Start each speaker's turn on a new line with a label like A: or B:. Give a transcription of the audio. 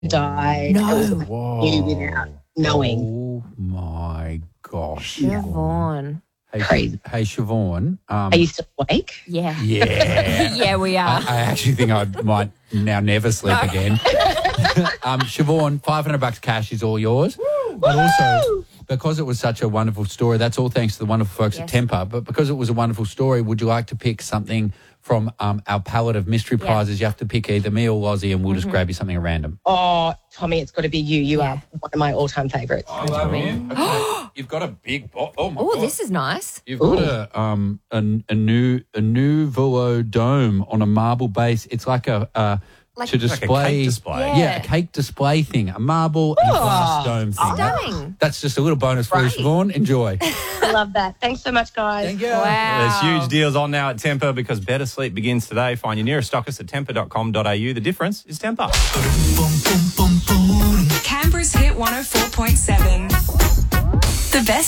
A: died.
B: No.
A: It was like new without knowing.
C: Oh, my gosh.
B: Siobhan.
C: Hey,
A: Crazy.
C: Hey, Siobhan.
A: Are you still awake?
B: Yeah.
C: Yeah.
B: Yeah, we are.
C: I actually think I might now never sleep again. Siobhan, $500 cash is all yours. But also, because it was such a wonderful story, that's all thanks to the wonderful folks at Temper. But because it was a wonderful story, would you like to pick something from our palette of mystery prizes? You have to pick either me or Lozzie, and we'll just grab you something at random.
A: Oh, Tommy, it's got to be you. You are one of my all-time favourites.
C: I love you. Okay. You've got a big box. Oh, my
B: Oh,
C: God.
B: this is nice.
C: You've got a new Volo dome on a marble base. It's like to display,
D: like a cake display.
C: Yeah, a cake display thing, a marble and a glass dome thing.
B: Stunning.
C: That's just a little bonus for you, Siobhan. Enjoy.
A: I love that. Thanks so much, guys.
C: Thank you.
B: Wow.
D: There's huge deals on now at Temper because better sleep begins today. Find your nearest stockist at temper.com.au. The difference is Temper.
E: Canberra's Hit 104.7. The best